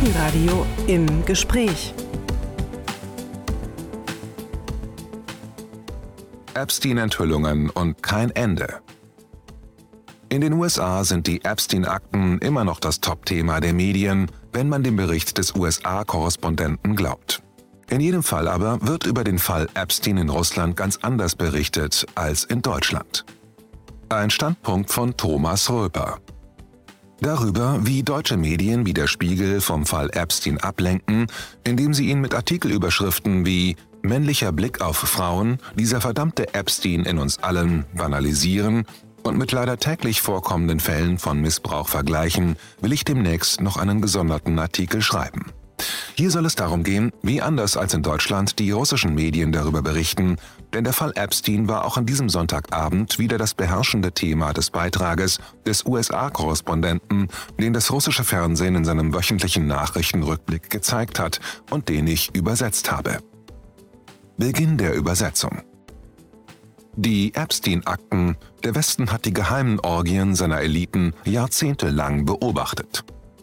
Morgenradio im Gespräch. Epstein-Enthüllungen und kein Ende. In den USA sind die Epstein-Akten immer noch das Top-Thema der Medien, wenn man dem Bericht des USA-Korrespondenten glaubt. In jedem Fall aber wird über den Fall Epstein in Russland ganz anders berichtet als in Deutschland. Ein Standpunkt von Thomas Röper. Darüber, wie deutsche Medien wie der Spiegel vom Fall Epstein ablenken, indem sie ihn mit Artikelüberschriften wie »Männlicher Blick auf Frauen, dieser verdammte Epstein in uns allen« banalisieren und mit leider täglich vorkommenden Fällen von Missbrauch vergleichen, will ich demnächst noch einen gesonderten Artikel schreiben. Hier soll es darum gehen, wie anders als in Deutschland die russischen Medien darüber berichten, denn der Fall Epstein war auch an diesem Sonntagabend wieder das beherrschende Thema des Beitrages des USA-Korrespondenten, den das russische Fernsehen in seinem wöchentlichen Nachrichtenrückblick gezeigt hat und den ich übersetzt habe. Beginn der Übersetzung. Die Epstein-Akten, der Westen hat die geheimen Orgien seiner Eliten jahrzehntelang beobachtet.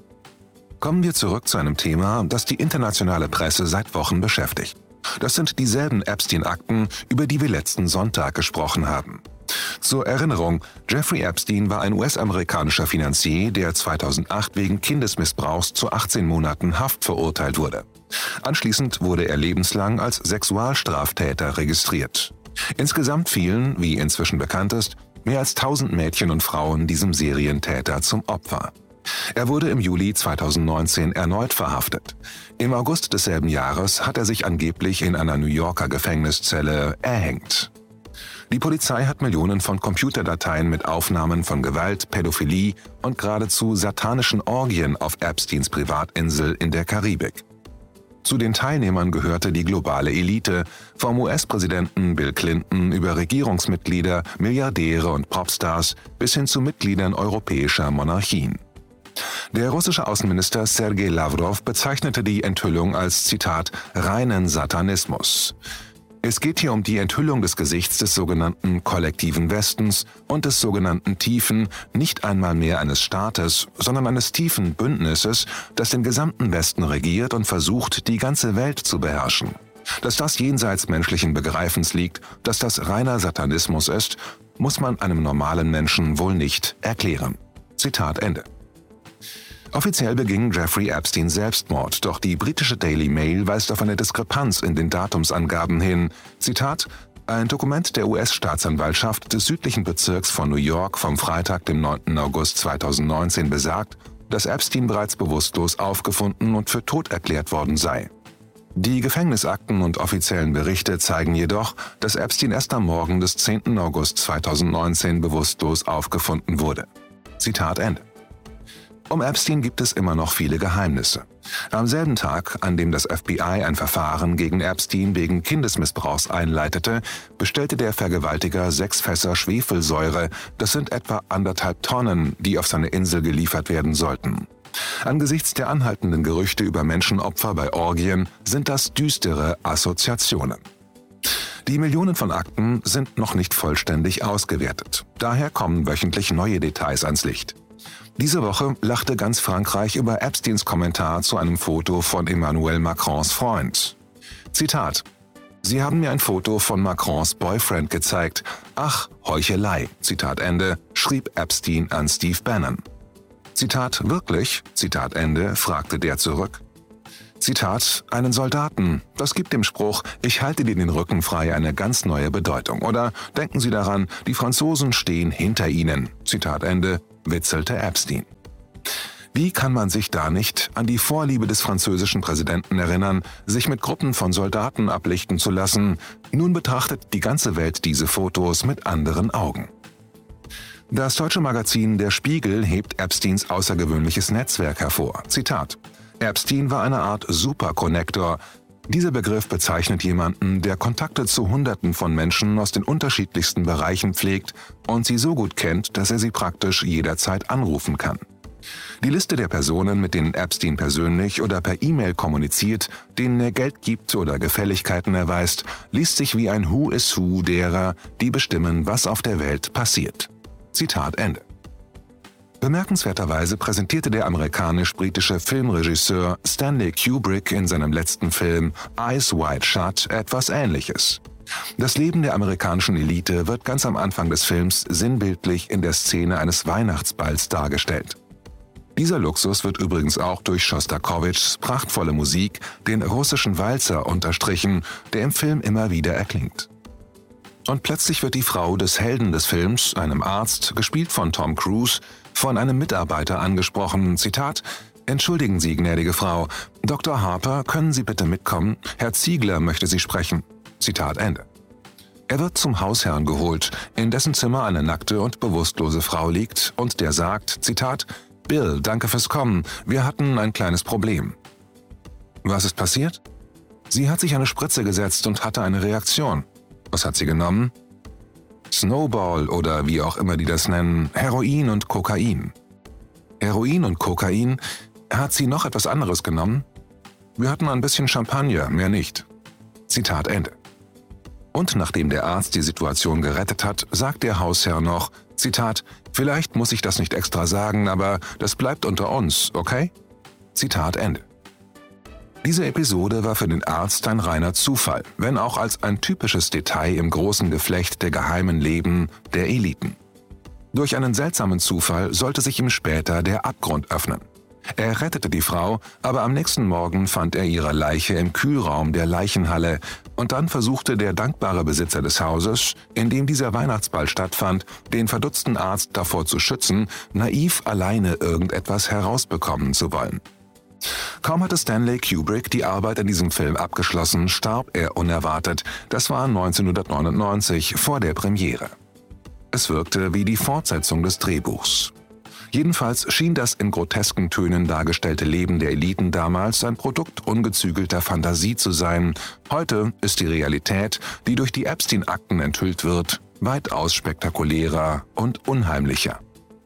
Kommen wir zurück zu einem Thema, das die internationale Presse seit Wochen beschäftigt. Das sind dieselben Epstein-Akten, über die wir letzten Sonntag gesprochen haben. Zur Erinnerung, Jeffrey Epstein war ein US-amerikanischer Finanzier, der 2008 wegen Kindesmissbrauchs zu 18 Monaten Haft verurteilt wurde. Anschließend wurde er lebenslang als Sexualstraftäter registriert. Insgesamt fielen, wie inzwischen bekannt ist, mehr als 1000 Mädchen und Frauen diesem Serientäter zum Opfer. Er wurde im Juli 2019 erneut verhaftet. Im August desselben Jahres hat er sich angeblich in einer New Yorker Gefängniszelle erhängt. Die Polizei hat Millionen von Computerdateien mit Aufnahmen von Gewalt, Pädophilie und geradezu satanischen Orgien auf Epsteins Privatinsel in der Karibik. Zu den Teilnehmern gehörte die globale Elite, vom US-Präsidenten Bill Clinton über Regierungsmitglieder, Milliardäre und Popstars bis hin zu Mitgliedern europäischer Monarchien. Der russische Außenminister Sergei Lavrov bezeichnete die Enthüllung als, Zitat, reinen Satanismus. Es geht hier um die Enthüllung des Gesichts des sogenannten kollektiven Westens und des sogenannten tiefen, nicht einmal mehr eines Staates, sondern eines tiefen Bündnisses, das den gesamten Westen regiert und versucht, die ganze Welt zu beherrschen. Dass das jenseits menschlichen Begreifens liegt, dass das reiner Satanismus ist, muss man einem normalen Menschen wohl nicht erklären. Zitat Ende. Offiziell beging Jeffrey Epstein Selbstmord, doch die britische Daily Mail weist auf eine Diskrepanz in den Datumsangaben hin. Zitat: Ein Dokument der US-Staatsanwaltschaft des südlichen Bezirks von New York vom Freitag, dem 9. August 2019 besagt, dass Epstein bereits bewusstlos aufgefunden und für tot erklärt worden sei. Die Gefängnisakten und offiziellen Berichte zeigen jedoch, dass Epstein erst am Morgen des 10. August 2019 bewusstlos aufgefunden wurde. Zitat Ende. Um Epstein gibt es immer noch viele Geheimnisse. Am selben Tag, an dem das FBI ein Verfahren gegen Epstein wegen Kindesmissbrauchs einleitete, bestellte der Vergewaltiger 6 Fässer Schwefelsäure, das sind etwa 1,5 Tonnen, die auf seine Insel geliefert werden sollten. Angesichts der anhaltenden Gerüchte über Menschenopfer bei Orgien sind das düstere Assoziationen. Die Millionen von Akten sind noch nicht vollständig ausgewertet. Daher kommen wöchentlich neue Details ans Licht. Diese Woche lachte ganz Frankreich über Epsteins Kommentar zu einem Foto von Emmanuel Macrons Freund. Zitat: Sie haben mir ein Foto von Macrons Boyfriend gezeigt. Ach, Heuchelei, Zitat Ende, schrieb Epstein an Steve Bannon. Zitat: Wirklich? Zitat Ende, fragte der zurück. Zitat: Einen Soldaten, das gibt dem Spruch, ich halte dir den Rücken frei, eine ganz neue Bedeutung. Oder denken Sie daran, die Franzosen stehen hinter Ihnen. Zitat Ende, witzelte Epstein. Wie kann man sich da nicht an die Vorliebe des französischen Präsidenten erinnern, sich mit Gruppen von Soldaten ablichten zu lassen? Nun betrachtet die ganze Welt diese Fotos mit anderen Augen. Das deutsche Magazin Der Spiegel hebt Epsteins außergewöhnliches Netzwerk hervor. Zitat: Epstein war eine Art Superkonnektor. Dieser Begriff bezeichnet jemanden, der Kontakte zu Hunderten von Menschen aus den unterschiedlichsten Bereichen pflegt und sie so gut kennt, dass er sie praktisch jederzeit anrufen kann. Die Liste der Personen, mit denen Epstein persönlich oder per E-Mail kommuniziert, denen er Geld gibt oder Gefälligkeiten erweist, liest sich wie ein Who is Who derer, die bestimmen, was auf der Welt passiert. Zitat Ende. Bemerkenswerterweise präsentierte der amerikanisch-britische Filmregisseur Stanley Kubrick in seinem letzten Film Eyes Wide Shut etwas Ähnliches. Das Leben der amerikanischen Elite wird ganz am Anfang des Films sinnbildlich in der Szene eines Weihnachtsballs dargestellt. Dieser Luxus wird übrigens auch durch Schostakowitschs prachtvolle Musik, den russischen Walzer, unterstrichen, der im Film immer wieder erklingt. Und plötzlich wird die Frau des Helden des Films, einem Arzt, gespielt von Tom Cruise, von einem Mitarbeiter angesprochen, Zitat: »Entschuldigen Sie, gnädige Frau, Dr. Harper, können Sie bitte mitkommen? Herr Ziegler möchte Sie sprechen.« Zitat Ende. Er wird zum Hausherrn geholt, in dessen Zimmer eine nackte und bewusstlose Frau liegt und der sagt, Zitat: »Bill, danke fürs Kommen, wir hatten ein kleines Problem.« Was ist passiert? Sie hat sich eine Spritze gesetzt und hatte eine Reaktion. Was hat sie genommen? Snowball oder wie auch immer die das nennen, Heroin und Kokain. Heroin und Kokain? Hat sie noch etwas anderes genommen? Wir hatten ein bisschen Champagner, mehr nicht. Zitat Ende. Und nachdem der Arzt die Situation gerettet hat, sagt der Hausherr noch, Zitat: »Vielleicht muss ich das nicht extra sagen, aber das bleibt unter uns, okay?« Zitat Ende. Diese Episode war für den Arzt ein reiner Zufall, wenn auch als ein typisches Detail im großen Geflecht der geheimen Leben der Eliten. Durch einen seltsamen Zufall sollte sich ihm später der Abgrund öffnen. Er rettete die Frau, aber am nächsten Morgen fand er ihre Leiche im Kühlraum der Leichenhalle und dann versuchte der dankbare Besitzer des Hauses, in dem dieser Weihnachtsball stattfand, den verdutzten Arzt davor zu schützen, naiv alleine irgendetwas herausbekommen zu wollen. Kaum hatte Stanley Kubrick die Arbeit an diesem Film abgeschlossen, starb er unerwartet. Das war 1999, vor der Premiere. Es wirkte wie die Fortsetzung des Drehbuchs. Jedenfalls schien das in grotesken Tönen dargestellte Leben der Eliten damals ein Produkt ungezügelter Fantasie zu sein. Heute ist die Realität, die durch die Epstein-Akten enthüllt wird, weitaus spektakulärer und unheimlicher.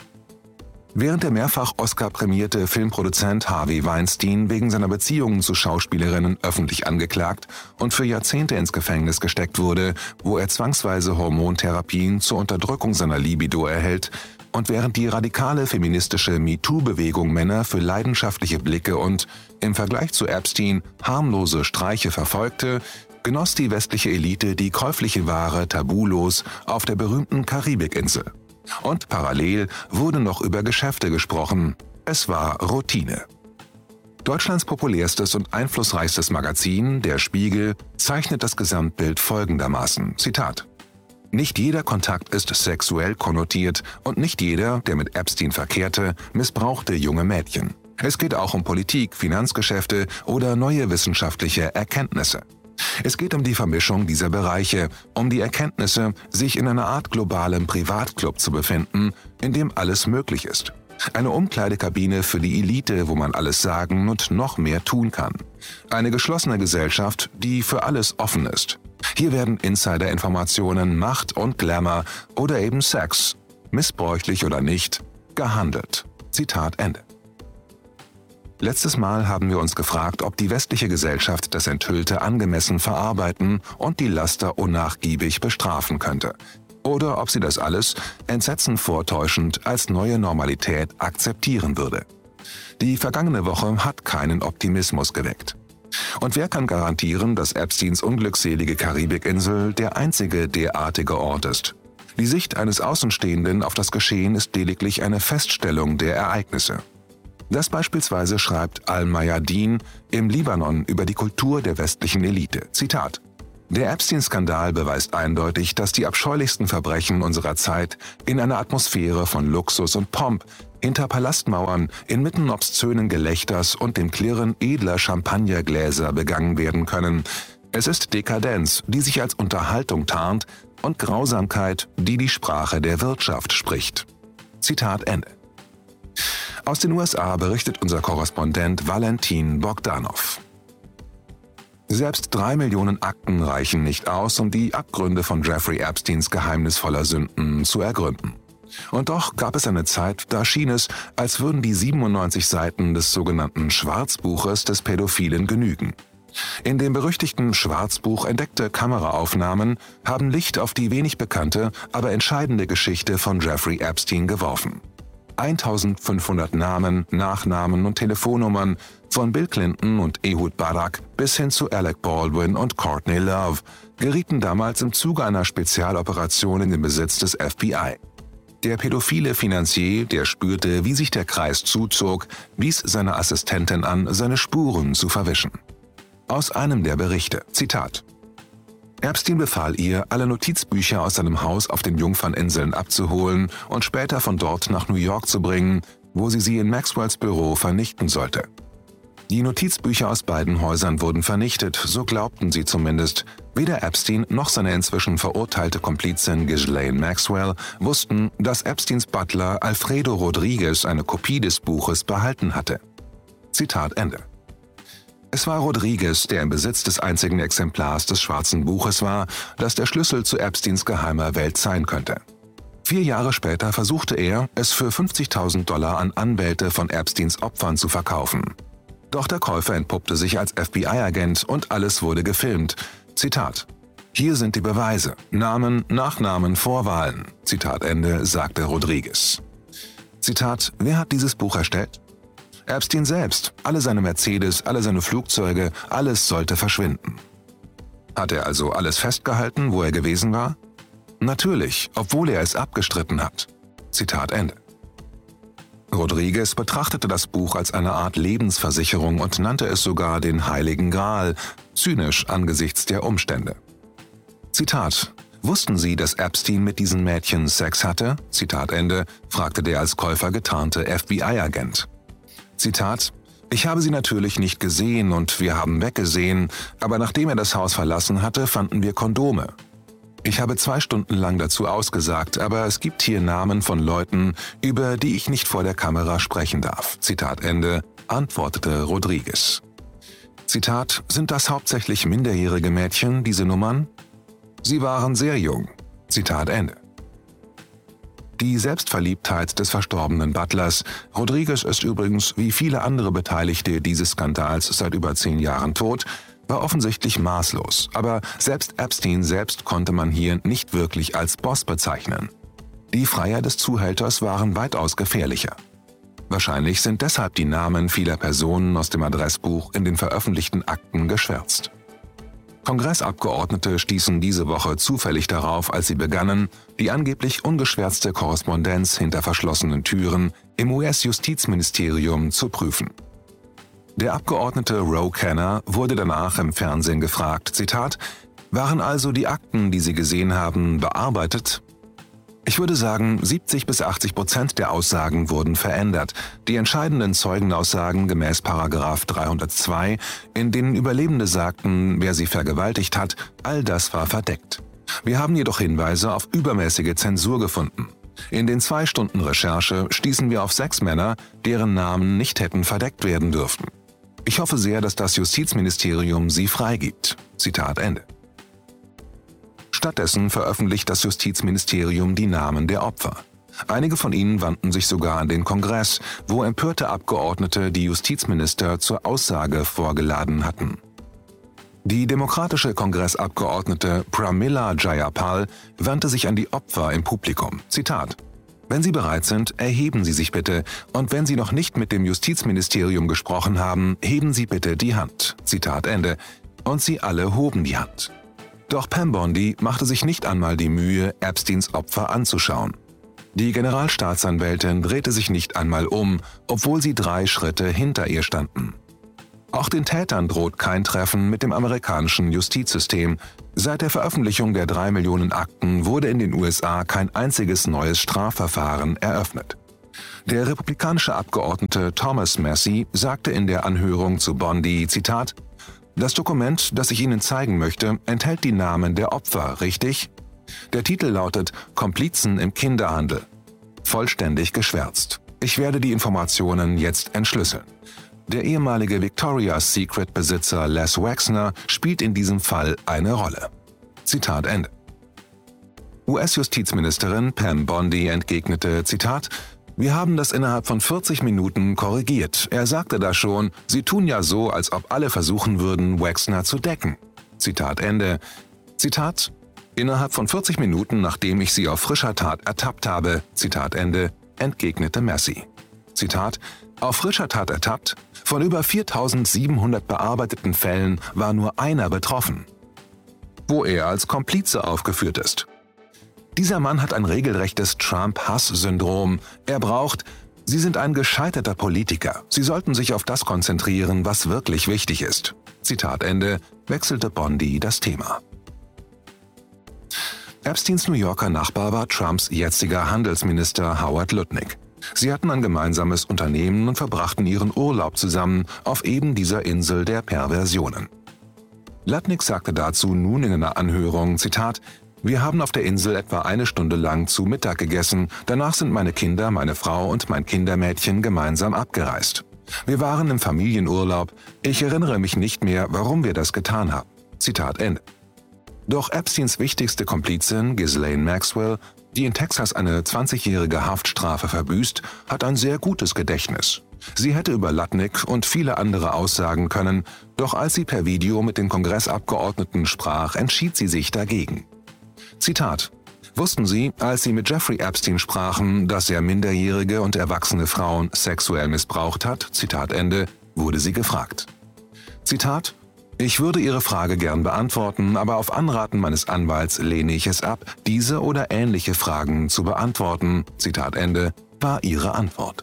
Während der mehrfach Oscar-prämierte Filmproduzent Harvey Weinstein wegen seiner Beziehungen zu Schauspielerinnen öffentlich angeklagt und für Jahrzehnte ins Gefängnis gesteckt wurde, wo er zwangsweise Hormontherapien zur Unterdrückung seiner Libido erhält, und während die radikale feministische MeToo-Bewegung Männer für leidenschaftliche Blicke und, im Vergleich zu Epstein, harmlose Streiche verfolgte, genoss die westliche Elite die käufliche Ware tabulos auf der berühmten Karibikinsel. Und parallel wurde noch über Geschäfte gesprochen. Es war Routine. Deutschlands populärstes und einflussreichstes Magazin, Der Spiegel, zeichnet das Gesamtbild folgendermaßen, Zitat: »Nicht jeder Kontakt ist sexuell konnotiert und nicht jeder, der mit Epstein verkehrte, missbrauchte junge Mädchen. Es geht auch um Politik, Finanzgeschäfte oder neue wissenschaftliche Erkenntnisse. Es geht um die Vermischung dieser Bereiche, um die Erkenntnisse, sich in einer Art globalem Privatclub zu befinden, in dem alles möglich ist. Eine Umkleidekabine für die Elite, wo man alles sagen und noch mehr tun kann. Eine geschlossene Gesellschaft, die für alles offen ist. Hier werden Insider-Informationen, Macht und Glamour oder eben Sex, missbräuchlich oder nicht, gehandelt.« Zitat Ende. Letztes Mal haben wir uns gefragt, ob die westliche Gesellschaft das Enthüllte angemessen verarbeiten und die Laster unnachgiebig bestrafen könnte. Oder ob sie das alles, Entsetzen vortäuschend, als neue Normalität akzeptieren würde. Die vergangene Woche hat keinen Optimismus geweckt. Und wer kann garantieren, dass Epsteins unglückselige Karibikinsel der einzige derartige Ort ist? Die Sicht eines Außenstehenden auf das Geschehen ist lediglich eine Feststellung der Ereignisse. Das beispielsweise schreibt Al-Mayadeen im Libanon über die Kultur der westlichen Elite. Zitat: »Der Epstein-Skandal beweist eindeutig, dass die abscheulichsten Verbrechen unserer Zeit in einer Atmosphäre von Luxus und Pomp, hinter Palastmauern, inmitten obszönen Gelächters und dem Klirren edler Champagnergläser begangen werden können. Es ist Dekadenz, die sich als Unterhaltung tarnt, und Grausamkeit, die die Sprache der Wirtschaft spricht.« Zitat Ende. Aus den USA berichtet unser Korrespondent Valentin Bogdanov. Selbst 3 Millionen Akten reichen nicht aus, um die Abgründe von Jeffrey Epsteins geheimnisvoller Sünden zu ergründen. Und doch gab es eine Zeit, da schien es, als würden die 97 Seiten des sogenannten Schwarzbuches des Pädophilen genügen. In dem berüchtigten Schwarzbuch entdeckte Kameraaufnahmen haben Licht auf die wenig bekannte, aber entscheidende Geschichte von Jeffrey Epstein geworfen. 1500 Namen, Nachnamen und Telefonnummern von Bill Clinton und Ehud Barak bis hin zu Alec Baldwin und Courtney Love gerieten damals im Zuge einer Spezialoperation in den Besitz des FBI. Der pädophile Finanzier, der spürte, wie sich der Kreis zuzog, wies seine Assistentin an, seine Spuren zu verwischen. Aus einem der Berichte, Zitat: Epstein befahl ihr, alle Notizbücher aus seinem Haus auf den Jungferninseln abzuholen und später von dort nach New York zu bringen, wo sie in Maxwells Büro vernichten sollte. Die Notizbücher aus beiden Häusern wurden vernichtet, so glaubten sie zumindest. Weder Epstein noch seine inzwischen verurteilte Komplizin Ghislaine Maxwell wussten, dass Epsteins Butler Alfredo Rodriguez eine Kopie des Buches behalten hatte. Zitat Ende. Es war Rodriguez, der im Besitz des einzigen Exemplars des Schwarzen Buches war, das der Schlüssel zu Epsteins geheimer Welt sein könnte. 4 Jahre später versuchte er, es für $50.000 an Anwälte von Epsteins Opfern zu verkaufen. Doch der Käufer entpuppte sich als FBI-Agent und alles wurde gefilmt. Zitat: Hier sind die Beweise. Namen, Nachnamen, Vorwahlen. Zitat Ende, sagte Rodriguez. Zitat: Wer hat dieses Buch erstellt? Epstein selbst. Alle seine Mercedes, alle seine Flugzeuge, alles sollte verschwinden. Hat er also alles festgehalten, wo er gewesen war? Natürlich, obwohl er es abgestritten hat. Zitat Ende. Rodriguez betrachtete das Buch als eine Art Lebensversicherung und nannte es sogar den Heiligen Gral, zynisch angesichts der Umstände. Zitat: Wussten Sie, dass Epstein mit diesen Mädchen Sex hatte? Zitat Ende, fragte der als Käufer getarnte FBI-Agent. Zitat: Ich habe sie natürlich nicht gesehen und wir haben weggesehen, aber nachdem er das Haus verlassen hatte, fanden wir Kondome. Ich habe 2 Stunden lang dazu ausgesagt, aber es gibt hier Namen von Leuten, über die ich nicht vor der Kamera sprechen darf. Zitat Ende, antwortete Rodriguez. Zitat: Sind das hauptsächlich minderjährige Mädchen, diese Nummern? Sie waren sehr jung. Zitat Ende. Die Selbstverliebtheit des verstorbenen Butlers, Rodriguez ist übrigens wie viele andere Beteiligte dieses Skandals seit über 10 Jahren tot, war offensichtlich maßlos, aber selbst Epstein selbst konnte man hier nicht wirklich als Boss bezeichnen. Die Freier des Zuhälters waren weitaus gefährlicher. Wahrscheinlich sind deshalb die Namen vieler Personen aus dem Adressbuch in den veröffentlichten Akten geschwärzt. Kongressabgeordnete stießen diese Woche zufällig darauf, als sie begannen, die angeblich ungeschwärzte Korrespondenz hinter verschlossenen Türen im US-Justizministerium zu prüfen. Der Abgeordnete Ro Khanna wurde danach im Fernsehen gefragt, Zitat: Waren also die Akten, die Sie gesehen haben, bearbeitet? Ich würde sagen, 70-80% der Aussagen wurden verändert. Die entscheidenden Zeugenaussagen gemäß § 302, in denen Überlebende sagten, wer sie vergewaltigt hat, all das war verdeckt. Wir haben jedoch Hinweise auf übermäßige Zensur gefunden. In den 2 Stunden Recherche stießen wir auf 6 Männer, deren Namen nicht hätten verdeckt werden dürfen. Ich hoffe sehr, dass das Justizministerium sie freigibt. Zitat Ende. Stattdessen veröffentlicht das Justizministerium die Namen der Opfer. Einige von ihnen wandten sich sogar an den Kongress, wo empörte Abgeordnete die Justizminister zur Aussage vorgeladen hatten. Die demokratische Kongressabgeordnete Pramila Jayapal wandte sich an die Opfer im Publikum. Zitat: Wenn Sie bereit sind, erheben Sie sich bitte, und wenn Sie noch nicht mit dem Justizministerium gesprochen haben, heben Sie bitte die Hand. Zitat Ende. Und sie alle hoben die Hand. Doch Pam Bondi machte sich nicht einmal die Mühe, Epsteins Opfer anzuschauen. Die Generalstaatsanwältin drehte sich nicht einmal um, obwohl sie 3 Schritte hinter ihr standen. Auch den Tätern droht kein Treffen mit dem amerikanischen Justizsystem. Seit der Veröffentlichung der 3 Millionen Akten wurde in den USA kein einziges neues Strafverfahren eröffnet. Der republikanische Abgeordnete Thomas Massie sagte in der Anhörung zu Bondi, Zitat: Das Dokument, das ich Ihnen zeigen möchte, enthält die Namen der Opfer, richtig? Der Titel lautet »Komplizen im Kinderhandel«. Vollständig geschwärzt. Ich werde die Informationen jetzt entschlüsseln. Der ehemalige Victoria's Secret-Besitzer Les Wexner spielt in diesem Fall eine Rolle. Zitat Ende. US-Justizministerin Pam Bondi entgegnete, Zitat: Wir haben das innerhalb von 40 Minuten korrigiert. Er sagte da schon, Sie tun ja so, als ob alle versuchen würden, Wexner zu decken. Zitat Ende. Zitat: Innerhalb von 40 Minuten, nachdem ich sie auf frischer Tat ertappt habe, Zitat Ende, entgegnete Massey. Zitat: Auf frischer Tat ertappt, von über 4.700 bearbeiteten Fällen war nur einer betroffen, wo er als Komplize aufgeführt ist. Dieser Mann hat ein regelrechtes Trump-Hass-Syndrom. Er braucht: Sie sind ein gescheiterter Politiker. Sie sollten sich auf das konzentrieren, was wirklich wichtig ist. Zitat Ende, wechselte Bondi das Thema. Epsteins New Yorker Nachbar war Trumps jetziger Handelsminister Howard Lutnick. Sie hatten ein gemeinsames Unternehmen und verbrachten ihren Urlaub zusammen auf eben dieser Insel der Perversionen. Lutnick sagte dazu nun in einer Anhörung, Zitat: Wir haben auf der Insel etwa eine Stunde lang zu Mittag gegessen, danach sind meine Kinder, meine Frau und mein Kindermädchen gemeinsam abgereist. Wir waren im Familienurlaub, ich erinnere mich nicht mehr, warum wir das getan haben. Zitat Ende. Doch Epsteins wichtigste Komplizin, Ghislaine Maxwell, die in Texas eine 20-jährige Haftstrafe verbüßt, hat ein sehr gutes Gedächtnis. Sie hätte über Lutnick und viele andere aussagen können, doch als sie per Video mit den Kongressabgeordneten sprach, entschied sie sich dagegen. Zitat: Wussten Sie, als Sie mit Jeffrey Epstein sprachen, dass er minderjährige und erwachsene Frauen sexuell missbraucht hat? Zitat Ende, wurde sie gefragt. Zitat: Ich würde Ihre Frage gern beantworten, aber auf Anraten meines Anwalts lehne ich es ab, diese oder ähnliche Fragen zu beantworten. Zitat Ende, war ihre Antwort.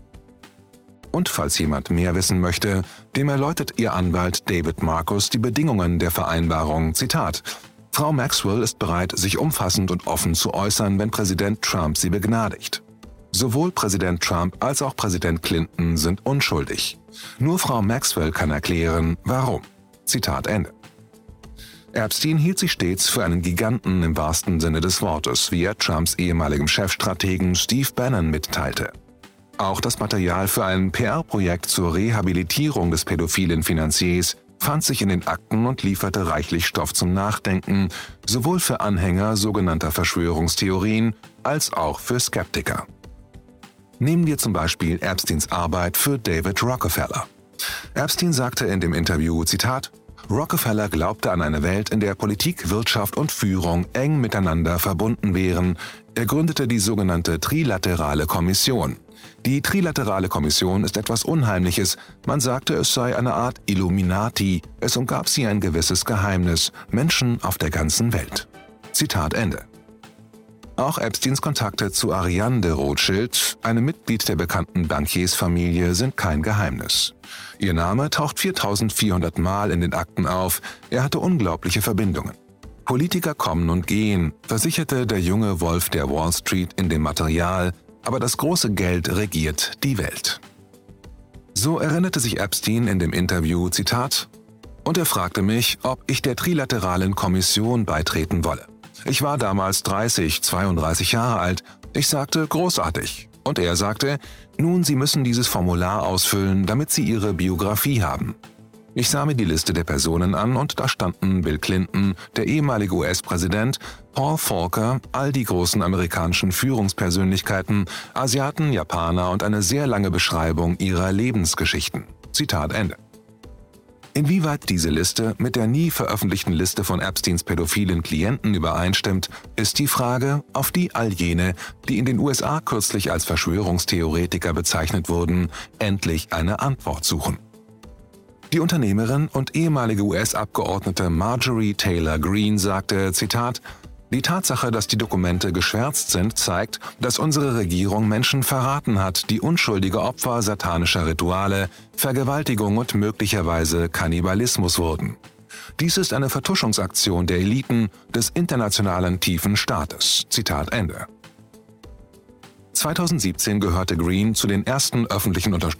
Und falls jemand mehr wissen möchte, dem erläutert ihr Anwalt David Marcus die Bedingungen der Vereinbarung. Zitat: Frau Maxwell ist bereit, sich umfassend und offen zu äußern, wenn Präsident Trump sie begnadigt. Sowohl Präsident Trump als auch Präsident Clinton sind unschuldig. Nur Frau Maxwell kann erklären, warum. Zitat Ende. Epstein hielt sich stets für einen Giganten im wahrsten Sinne des Wortes, wie er Trumps ehemaligem Chefstrategen Steve Bannon mitteilte. Auch das Material für ein PR-Projekt zur Rehabilitierung des pädophilen Finanziers fand sich in den Akten und lieferte reichlich Stoff zum Nachdenken, sowohl für Anhänger sogenannter Verschwörungstheorien als auch für Skeptiker. Nehmen wir zum Beispiel Epsteins Arbeit für David Rockefeller. Epstein sagte in dem Interview, Zitat: Rockefeller glaubte an eine Welt, in der Politik, Wirtschaft und Führung eng miteinander verbunden wären. Er gründete die sogenannte Trilaterale Kommission. Die Trilaterale Kommission ist etwas Unheimliches. Man sagte, es sei eine Art Illuminati. Es umgab sie ein gewisses Geheimnis. Menschen auf der ganzen Welt. Zitat Ende. Auch Epsteins Kontakte zu Ariane de Rothschild, einem Mitglied der bekannten Bankiersfamilie, sind kein Geheimnis. Ihr Name taucht 4.400 Mal in den Akten auf. Er hatte unglaubliche Verbindungen. Politiker kommen und gehen, versicherte der junge Wolf der Wall Street in dem Material, aber das große Geld regiert die Welt. So erinnerte sich Epstein in dem Interview, Zitat: Und er fragte mich, ob ich der Trilateralen Kommission beitreten wolle. Ich war damals 32 Jahre alt. Ich sagte, großartig. Und er sagte, nun, Sie müssen dieses Formular ausfüllen, damit Sie Ihre Biografie haben. Ich sah mir die Liste der Personen an und da standen Bill Clinton, der ehemalige US-Präsident, Paul Volcker, all die großen amerikanischen Führungspersönlichkeiten, Asiaten, Japaner und eine sehr lange Beschreibung ihrer Lebensgeschichten. Zitat Ende. Inwieweit diese Liste mit der nie veröffentlichten Liste von Epsteins pädophilen Klienten übereinstimmt, ist die Frage, auf die all jene, die in den USA kürzlich als Verschwörungstheoretiker bezeichnet wurden, endlich eine Antwort suchen. Die Unternehmerin und ehemalige US-Abgeordnete Marjorie Taylor Greene sagte, Zitat: Die Tatsache, dass die Dokumente geschwärzt sind, zeigt, dass unsere Regierung Menschen verraten hat, die unschuldige Opfer satanischer Rituale, Vergewaltigung und möglicherweise Kannibalismus wurden. Dies ist eine Vertuschungsaktion der Eliten des internationalen tiefen Staates. Zitat Ende. 2017 gehörte Greene zu den ersten öffentlichen Unterstützern